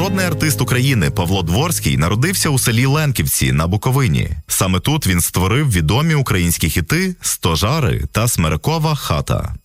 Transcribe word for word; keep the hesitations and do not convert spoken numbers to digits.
Народний артист України Павло Дворський народився у селі Ленківці на Буковині. Саме тут він створив відомі українські хіти «Стожари» та «Смирекова хата».